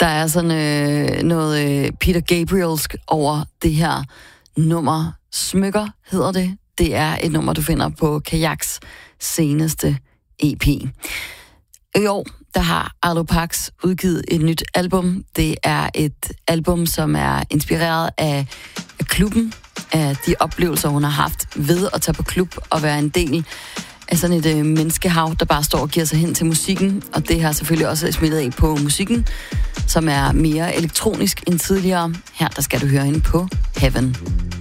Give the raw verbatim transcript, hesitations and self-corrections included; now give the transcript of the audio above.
Der er sådan øh, noget øh, Peter Gabrielsk over det her nummer. Smykker hedder det. Det er et nummer, du finder på Kajaks seneste E P. I år, der har Arlo Parks udgivet et nyt album. Det er et album, som er inspireret af, af klubben, af de oplevelser, hun har haft ved at tage på klub og være en del af sådan et øh, menneskehav, der bare står og giver sig hen til musikken. Og det har selvfølgelig også smittet af på musikken, som er mere elektronisk end tidligere. Her, der skal du høre hende på Heaven.